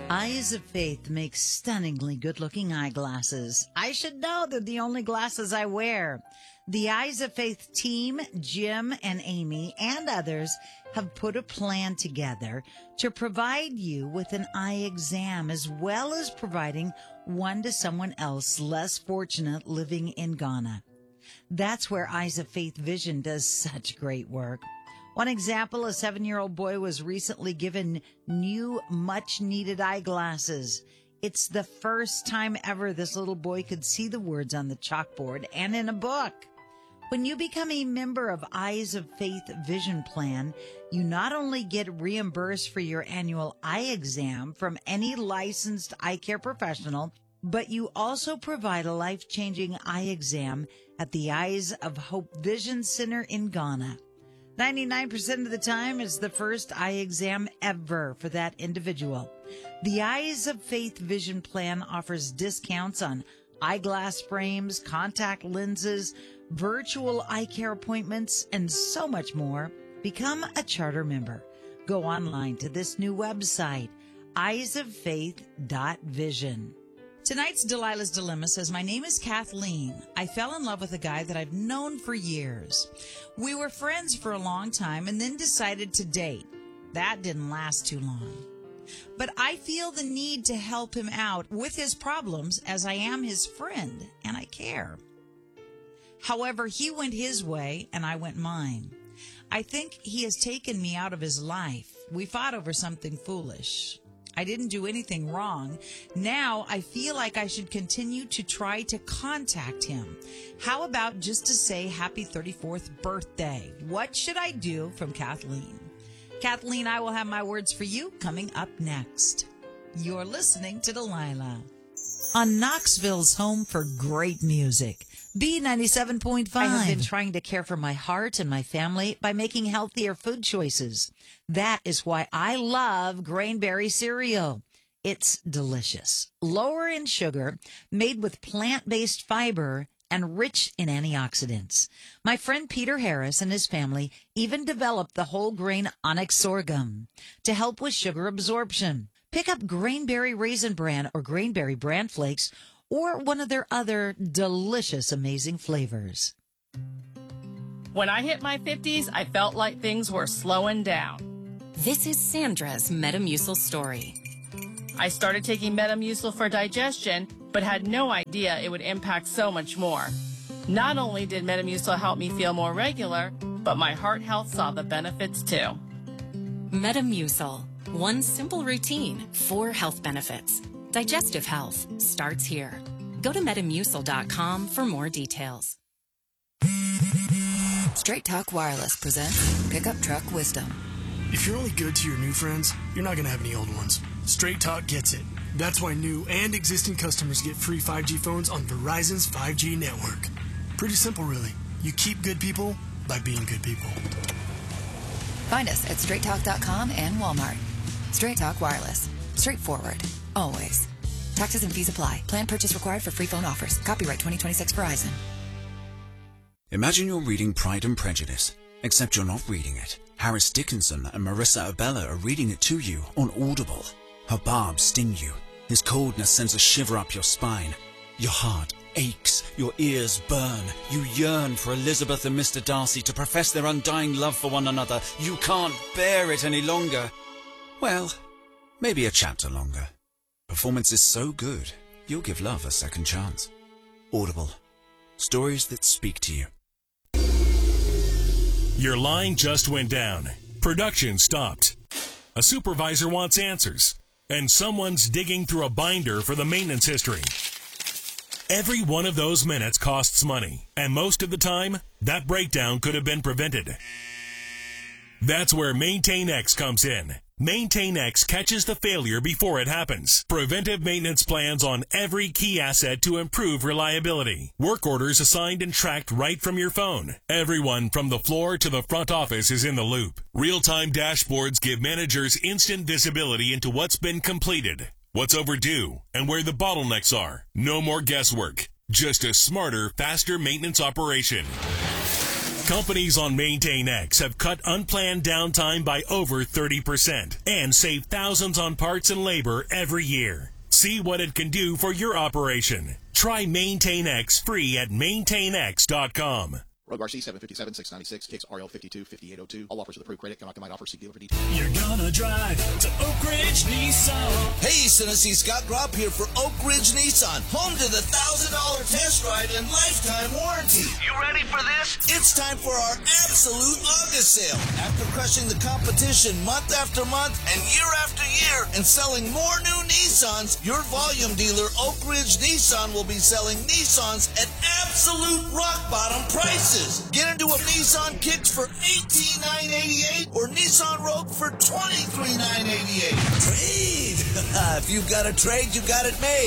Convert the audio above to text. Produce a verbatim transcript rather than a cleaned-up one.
Eyes of Faith makes stunningly good-looking eyeglasses. I should know they're the only glasses I wear. The Eyes of Faith team, Jim and Amy and others, have put a plan together to provide you with an eye exam as well as providing one to someone else less fortunate living in Ghana. That's where Eyes of Faith Vision does such great work. One example, a seven-year-old boy was recently given new, much-needed eyeglasses. It's the first time ever this little boy could see the words on the chalkboard and in a book. When you become a member of Eyes of Faith Vision Plan, you not only get reimbursed for your annual eye exam from any licensed eye care professional, but you also provide a life-changing eye exam at the Eyes of Hope Vision Center in Ghana. ninety-nine percent of the time, it's the first eye exam ever for that individual. The Eyes of Faith Vision Plan offers discounts on eyeglass frames, contact lenses, virtual eye care appointments, and so much more. Become a charter member. Go online to this new website, eyes of faith dot vision. Tonight's Delilah's Dilemma says, my name is Kathleen. I fell in love with a guy that I've known for years. We were friends for a long time and then decided to date. That didn't last too long. But I feel the need to help him out with his problems as I am his friend and I care. However, he went his way and I went mine. I think he has taken me out of his life. We fought over something foolish. I didn't do anything wrong. Now I feel like I should continue to try to contact him. How about just to say happy thirty-fourth birthday? What should I do? From Kathleen. Kathleen, I will have my words for you coming up next. You're listening to Delilah on Knoxville's home for great music. B ninety-seven point five. I have been trying to care for my heart and my family by making healthier food choices. That is why I love Grainberry cereal. It's delicious, lower in sugar, made with plant-based fiber, and rich in antioxidants. My friend Peter Harris and his family even developed the whole grain onyx sorghum to help with sugar absorption. Pick up Grainberry Raisin Bran or Grainberry Bran Flakes or one of their other delicious, amazing flavors. When I hit my fifties, I felt like things were slowing down. This is Sandra's Metamucil story. I started taking Metamucil for digestion, but had no idea it would impact so much more. Not only did Metamucil help me feel more regular, but my heart health saw the benefits too. Metamucil. One simple routine, four health benefits. Digestive health starts here. Go to metamucil dot com for more details. Straight Talk Wireless presents Pickup Truck Wisdom. If you're only good to your new friends, you're not going to have any old ones. Straight Talk gets it. That's why new and existing customers get free five G phones on Verizon's five G network. Pretty simple, really. You keep good people by being good people. Find us at straight talk dot com and Walmart. Straight Talk Wireless. Straightforward. Always. Taxes and fees apply. Plan purchase required for free phone offers. Copyright twenty twenty-six Verizon. Imagine you're reading Pride and Prejudice, except you're not reading it. Harris Dickinson and Marissa Abella are reading it to you on Audible. Her barbs sting you. His coldness sends a shiver up your spine. Your heart aches. Your ears burn. You yearn for Elizabeth and Mister Darcy to profess their undying love for one another. You can't bear it any longer. Well, maybe a chapter longer. Performance is so good, you'll give love a second chance. Audible. Stories that speak to you. Your line just went down. Production stopped. A supervisor wants answers. And someone's digging through a binder for the maintenance history. Every one of those minutes costs money. And most of the time, that breakdown could have been prevented. That's where MaintainX comes in. MaintainX catches the failure before it happens. Preventive maintenance plans on every key asset to improve reliability. Work orders assigned and tracked right from your phone. Everyone from the floor to the front office is in the loop. Real-time dashboards give managers instant visibility into what's been completed, what's overdue, and where the bottlenecks are. No more guesswork. Just a smarter, faster maintenance operation. Companies on Maintain X have cut unplanned downtime by over thirty percent and save thousands on parts and labor every year. See what it can do for your operation. Try Maintain X free at maintain x dot com. Rogue R C seven fifty-seven, six ninety-six, Kicks R L fifty-two, fifty-eight oh two. All offers with approved credit. Cannot combine offers. See dealer for details. You're gonna drive to Oak Ridge Nissan. Hey, Tennessee, Scott Gropp here for Oak Ridge Nissan. Home to the one thousand dollars test ride and lifetime warranty. You ready for this? It's time for our absolute August sale. After crushing the competition month after month and year after year and selling more new Nissans, your volume dealer, Oak Ridge Nissan, will be selling Nissans at absolute rock bottom prices. Get into a Nissan Kicks for eighteen thousand nine hundred eighty-eight dollars or Nissan Rogue for twenty-three thousand nine hundred eighty-eight dollars. Trade! If you've got a trade, you got it made.